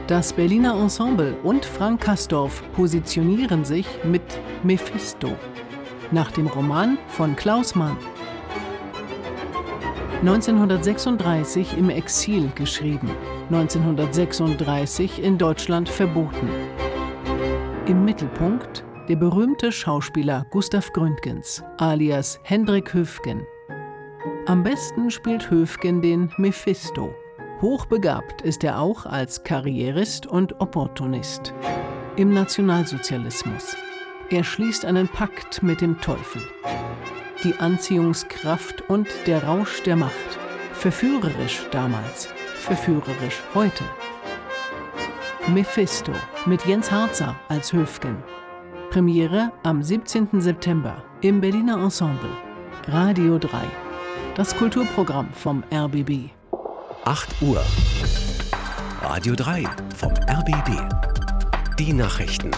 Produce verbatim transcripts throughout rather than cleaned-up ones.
Das Berliner Ensemble und Frank Castorf positionieren sich mit Mephisto, nach dem Roman von Klaus Mann. neunzehnhundertsechsunddreißig im Exil geschrieben, neunzehnhundertsechsunddreißig in Deutschland verboten. Im Mittelpunkt der berühmte Schauspieler Gustav Gründgens, alias Hendrik Höfgen. Am besten spielt Höfgen den Mephisto. Hochbegabt ist er auch als Karrierist und Opportunist. Im Nationalsozialismus. Er schließt einen Pakt mit dem Teufel. Die Anziehungskraft und der Rausch der Macht. Verführerisch damals, verführerisch heute. Mephisto mit Jens Harzer als Höfgen. Premiere am siebzehnten September im Berliner Ensemble. Radio drei. Das Kulturprogramm vom R B B. acht Uhr. Radio drei vom R B B. Die Nachrichten.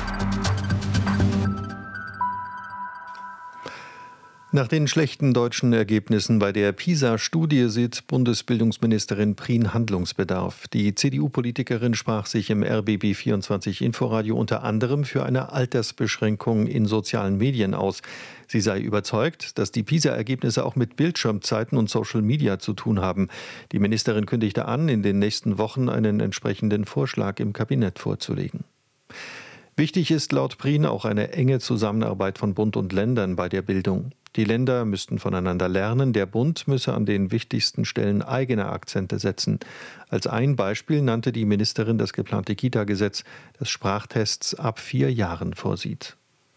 Nach den schlechten deutschen Ergebnissen bei der PISA-Studie sieht Bundesbildungsministerin Prien Handlungsbedarf. Die C D U-Politikerin sprach sich im R B B vierundzwanzig Inforadio unter anderem für eine Altersbeschränkung in sozialen Medien aus. Sie sei überzeugt, dass die PISA-Ergebnisse auch mit Bildschirmzeiten und Social Media zu tun haben. Die Ministerin kündigte an, in den nächsten Wochen einen entsprechenden Vorschlag im Kabinett vorzulegen. Wichtig ist laut Prien auch eine enge Zusammenarbeit von Bund und Ländern bei der Bildung. Die Länder müssten voneinander lernen, der Bund müsse an den wichtigsten Stellen eigene Akzente setzen. Als ein Beispiel nannte die Ministerin das geplante Kita-Gesetz, das Sprachtests ab vier Jahren vorsieht.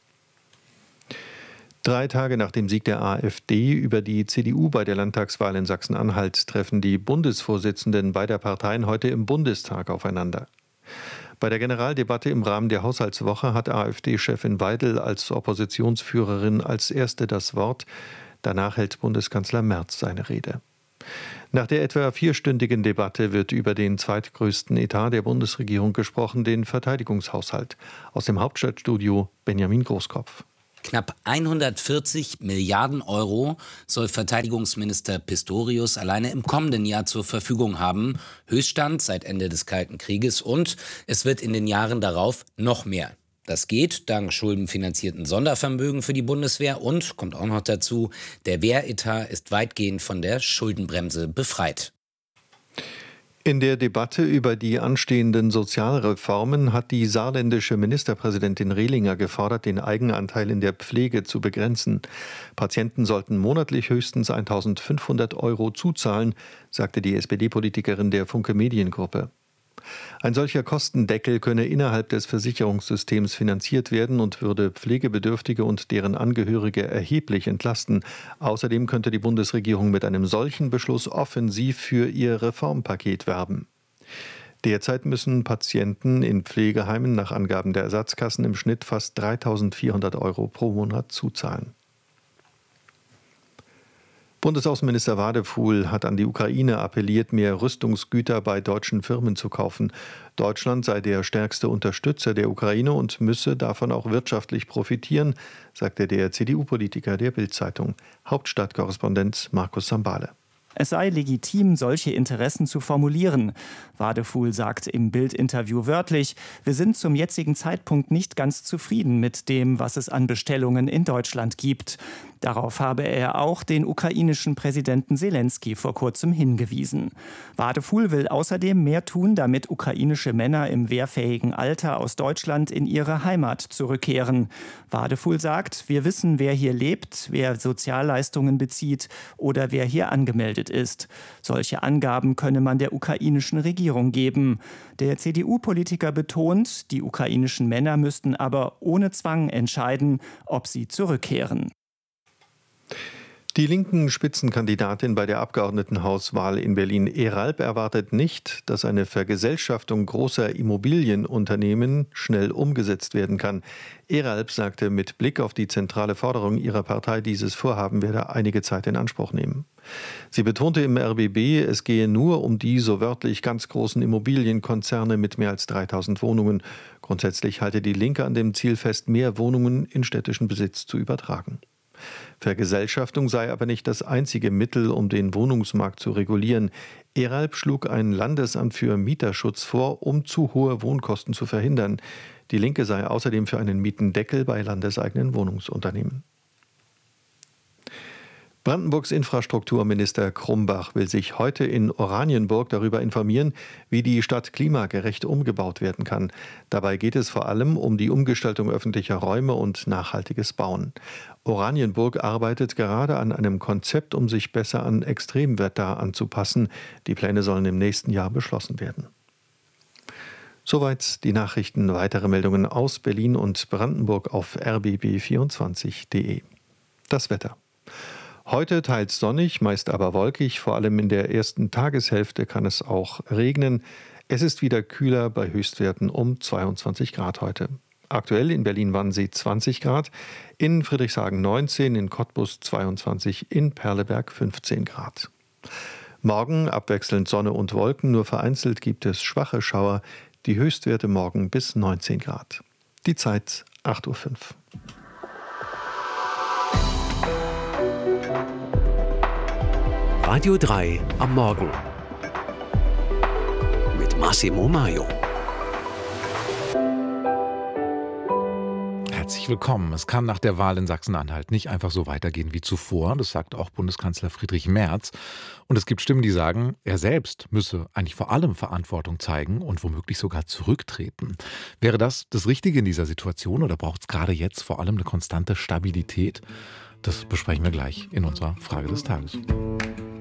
Drei Tage nach dem Sieg der AfD über die C D U bei der Landtagswahl in Sachsen-Anhalt treffen die Bundesvorsitzenden beider Parteien heute im Bundestag aufeinander. Bei der Generaldebatte im Rahmen der Haushaltswoche hat AfD-Chefin Weidel als Oppositionsführerin als Erste das Wort. Danach hält Bundeskanzler Merz seine Rede. Nach der etwa vierstündigen Debatte wird über den zweitgrößten Etat der Bundesregierung gesprochen, den Verteidigungshaushalt. Aus dem Hauptstadtstudio Benjamin Großkopf. Knapp hundertvierzig Milliarden Euro soll Verteidigungsminister Pistorius alleine im kommenden Jahr zur Verfügung haben. Höchststand seit Ende des Kalten Krieges, und es wird in den Jahren darauf noch mehr. Das geht dank schuldenfinanzierten Sondervermögen für die Bundeswehr und, kommt auch noch dazu, der Wehretat ist weitgehend von der Schuldenbremse befreit. In der Debatte über die anstehenden Sozialreformen hat die saarländische Ministerpräsidentin Rehlinger gefordert, den Eigenanteil in der Pflege zu begrenzen. Patienten sollten monatlich höchstens eintausendfünfhundert Euro zuzahlen, sagte die S P D-Politikerin der Funke Mediengruppe. Ein solcher Kostendeckel könne innerhalb des Versicherungssystems finanziert werden und würde Pflegebedürftige und deren Angehörige erheblich entlasten. Außerdem könnte die Bundesregierung mit einem solchen Beschluss offensiv für ihr Reformpaket werben. Derzeit müssen Patienten in Pflegeheimen nach Angaben der Ersatzkassen im Schnitt fast dreitausendvierhundert Euro pro Monat zuzahlen. Bundesaußenminister Wadefuhl hat an die Ukraine appelliert, mehr Rüstungsgüter bei deutschen Firmen zu kaufen. Deutschland sei der stärkste Unterstützer der Ukraine und müsse davon auch wirtschaftlich profitieren, sagte der C D U-Politiker der Bild-Zeitung. Hauptstadtkorrespondent Markus Sambale. Es sei legitim, solche Interessen zu formulieren. Wadefuhl sagt im Bild-Interview wörtlich: Wir sind zum jetzigen Zeitpunkt nicht ganz zufrieden mit dem, was es an Bestellungen in Deutschland gibt. Darauf habe er auch den ukrainischen Präsidenten Selenskyj vor kurzem hingewiesen. Wadefuhl will außerdem mehr tun, damit ukrainische Männer im wehrfähigen Alter aus Deutschland in ihre Heimat zurückkehren. Wadefuhl sagt: Wir wissen, wer hier lebt, wer Sozialleistungen bezieht oder wer hier angemeldet ist. Solche Angaben könne man der ukrainischen Regierung geben. Der C D U-Politiker betont, die ukrainischen Männer müssten aber ohne Zwang entscheiden, ob sie zurückkehren. Die linken Spitzenkandidatin bei der Abgeordnetenhauswahl in Berlin-Eralb erwartet nicht, dass eine Vergesellschaftung großer Immobilienunternehmen schnell umgesetzt werden kann. Eralb sagte mit Blick auf die zentrale Forderung ihrer Partei, dieses Vorhaben werde einige Zeit in Anspruch nehmen. Sie betonte im R B B, es gehe nur um die so wörtlich ganz großen Immobilienkonzerne mit mehr als dreitausend Wohnungen. Grundsätzlich halte die Linke an dem Ziel fest, mehr Wohnungen in städtischen Besitz zu übertragen. Vergesellschaftung sei aber nicht das einzige Mittel, um den Wohnungsmarkt zu regulieren. ERALB schlug ein Landesamt für Mieterschutz vor, um zu hohe Wohnkosten zu verhindern. Die Linke sei außerdem für einen Mietendeckel bei landeseigenen Wohnungsunternehmen. Brandenburgs Infrastrukturminister Krumbach will sich heute in Oranienburg darüber informieren, wie die Stadt klimagerecht umgebaut werden kann. Dabei geht es vor allem um die Umgestaltung öffentlicher Räume und nachhaltiges Bauen. Oranienburg arbeitet gerade an einem Konzept, um sich besser an Extremwetter anzupassen. Die Pläne sollen im nächsten Jahr beschlossen werden. Soweit die Nachrichten. Weitere Meldungen aus Berlin und Brandenburg auf r b b vierundzwanzig punkt de. Das Wetter. Heute teils sonnig, meist aber wolkig. Vor allem in der ersten Tageshälfte kann es auch regnen. Es ist wieder kühler bei Höchstwerten um zweiundzwanzig Grad heute. Aktuell in Berlin-Wannsee zwanzig Grad, in Friedrichshagen neunzehn, in Cottbus zweiundzwanzig, in Perleberg fünfzehn Grad. Morgen abwechselnd Sonne und Wolken, nur vereinzelt gibt es schwache Schauer. Die Höchstwerte morgen bis neunzehn Grad. Die Zeit acht Uhr fünf. Radio drei am Morgen mit Massimo Maio. Herzlich willkommen. Es kann nach der Wahl in Sachsen-Anhalt nicht einfach so weitergehen wie zuvor. Das sagt auch Bundeskanzler Friedrich Merz. Und es gibt Stimmen, die sagen, er selbst müsse eigentlich vor allem Verantwortung zeigen und womöglich sogar zurücktreten. Wäre das das Richtige in dieser Situation oder braucht es gerade jetzt vor allem eine konstante Stabilität? Das besprechen wir gleich in unserer Frage des Tages.